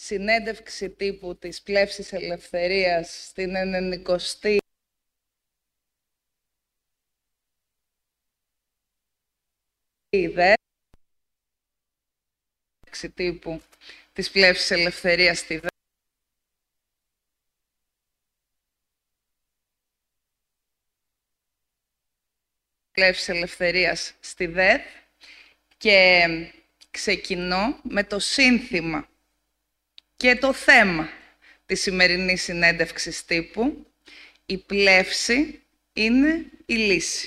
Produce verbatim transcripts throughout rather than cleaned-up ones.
συνέντευξη τύπου της Πλεύσης Ελευθερίας στην ενενηκοστή ΔΕ. Τύπου της Πλεύσης Ελευθερίας στη ΔΕ. Πλεύσης Ελευθερίας στη ΔΕΔ και ξεκινώ με το σύνθημα και το θέμα της σημερινής συνέντευξης τύπου. Η πλεύση είναι η λύση.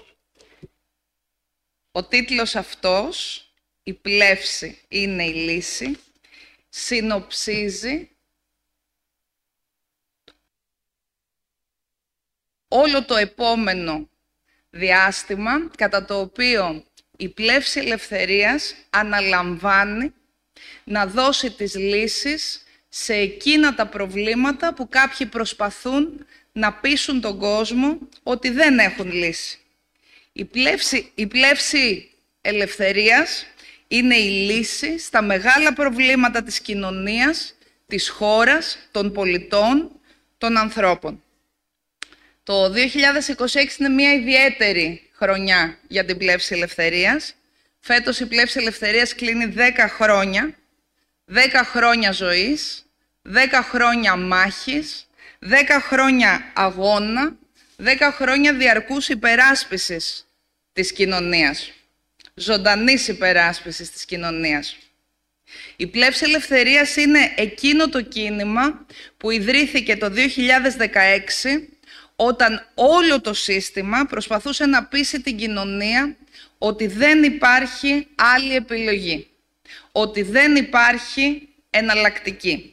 Ο τίτλος αυτός, «Η πλεύση είναι η λύση», συνοψίζει όλο το επόμενο διάστημα κατά το οποίο η Πλεύση Ελευθερίας αναλαμβάνει να δώσει τις λύσεις σε εκείνα τα προβλήματα που κάποιοι προσπαθούν να πείσουν τον κόσμο ότι δεν έχουν λύση. Η Πλεύση, η Πλεύση Ελευθερίας είναι η λύση στα μεγάλα προβλήματα της κοινωνίας, της χώρας, των πολιτών, των ανθρώπων. Το δύο χιλιάδες είκοσι έξι είναι μια ιδιαίτερη χρονιά για την Πλεύση Ελευθερίας. Φέτος η Πλεύση Ελευθερίας κλείνει δέκα χρόνια, δέκα χρόνια ζωής, δέκα χρόνια μάχης, δέκα χρόνια αγώνα, δέκα χρόνια διαρκούς υπεράσπισης της κοινωνίας, ζωντανής υπεράσπισης της κοινωνίας. Η Πλεύση Ελευθερίας είναι εκείνο το κίνημα που ιδρύθηκε το δύο χιλιάδες δεκαέξι, όταν όλο το σύστημα προσπαθούσε να πείσει την κοινωνία ότι δεν υπάρχει άλλη επιλογή, ότι δεν υπάρχει εναλλακτική.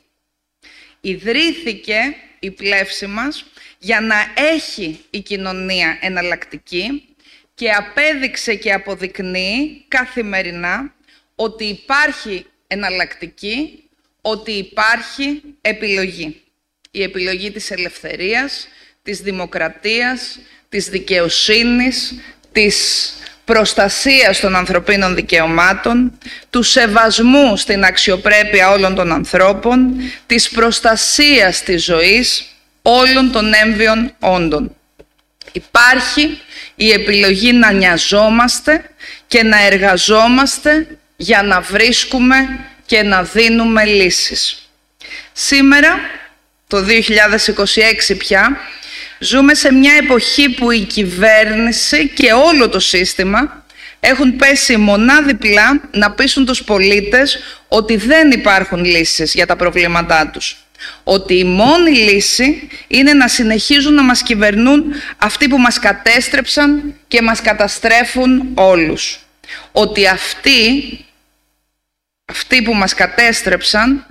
Ιδρύθηκε η πλεύση μας για να έχει η κοινωνία εναλλακτική και απέδειξε και αποδεικνύει καθημερινά ότι υπάρχει εναλλακτική, ότι υπάρχει επιλογή. Η επιλογή της ελευθερίας, της δημοκρατίας, της δικαιοσύνης, της προστασίας των ανθρωπίνων δικαιωμάτων, του σεβασμού στην αξιοπρέπεια όλων των ανθρώπων, της προστασίας της ζωής όλων των έμβιων όντων. Υπάρχει η επιλογή να νοιαζόμαστε και να εργαζόμαστε για να βρίσκουμε και να δίνουμε λύσεις. Σήμερα, το δύο χιλιάδες είκοσι έξι πια, ζούμε σε μια εποχή που η κυβέρνηση και όλο το σύστημα έχουν πέσει μονάδιπλά να πείσουν τους πολίτες ότι δεν υπάρχουν λύσεις για τα προβλήματά τους. Ότι η μόνη λύση είναι να συνεχίζουν να μας κυβερνούν αυτοί που μας κατέστρεψαν και μας καταστρέφουν όλους. Ότι αυτοί, αυτοί που μας κατέστρεψαν